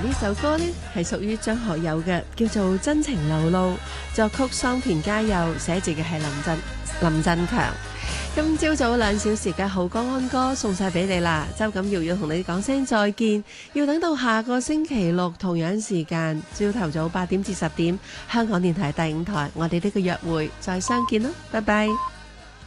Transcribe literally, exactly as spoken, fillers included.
呢首歌呢係屬於張學友嘅，叫做《真情流露》，作曲桑田佳祐，寫字嘅係林振林振強。今朝早兩小時嘅好歌安歌送晒俾你啦，周錦瑤要同你講聲再見，要等到下個星期六同樣時間，朝頭早八點至十點，香港電台第五台，我哋呢個約會再相見啦，拜拜。